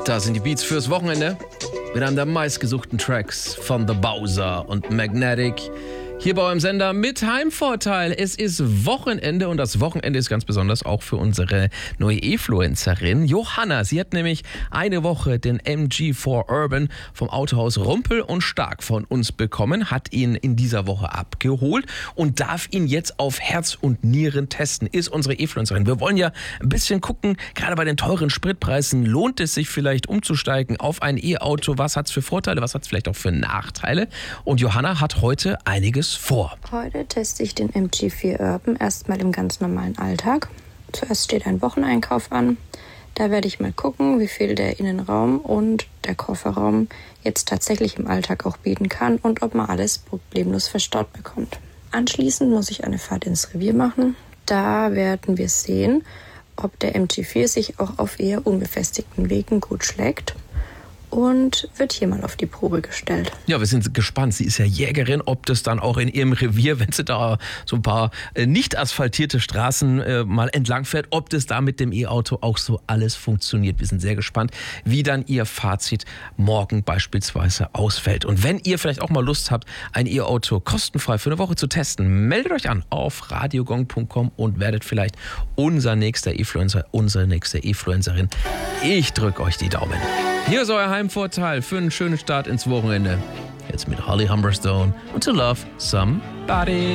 Da sind die Beats fürs Wochenende mit einem der meistgesuchten Tracks von The Bowser und Magnetic. Hier bei eurem Sender mit Heimvorteil. Es ist Wochenende und das Wochenende ist ganz besonders auch für unsere neue Influencerin Johanna. Sie hat nämlich eine Woche den MG4 Urban vom Autohaus Rumpel und Stark von uns bekommen, hat ihn in dieser Woche abgeholt und darf ihn jetzt auf Herz und Nieren testen. Ist unsere Influencerin. Wir wollen ja ein bisschen gucken, gerade bei den teuren Spritpreisen, lohnt es sich vielleicht umzusteigen auf ein E-Auto? Was hat es für Vorteile, was hat es vielleicht auch für Nachteile? Und Johanna hat heute einiges vor. Heute teste ich den MG4 Urban erstmal im ganz normalen Alltag. Zuerst steht ein Wocheneinkauf an. Da werde ich mal gucken, wie viel der Innenraum und der Kofferraum jetzt tatsächlich im Alltag auch bieten kann und ob man alles problemlos verstaut bekommt. Anschließend muss ich eine Fahrt ins Revier machen. Da werden wir sehen, ob der MG4 sich auch auf eher unbefestigten Wegen gut schlägt. Und wird hier mal auf die Probe gestellt. Ja, wir sind gespannt. Sie ist ja Jägerin, ob das dann auch in ihrem Revier, wenn sie da so ein paar nicht asphaltierte Straßen mal entlang fährt, ob das da mit dem E-Auto auch so alles funktioniert. Wir sind sehr gespannt, wie dann ihr Fazit morgen beispielsweise ausfällt. Und wenn ihr vielleicht auch mal Lust habt, ein E-Auto kostenfrei für eine Woche zu testen, meldet euch an auf radiogong.com und werdet vielleicht unser nächster Influencer, unsere nächste Influencerin. Ich drücke euch die Daumen. Hier ist euer Heimvorteil für einen schönen Start ins Wochenende. Jetzt mit Holly Humberstone und To Love Somebody.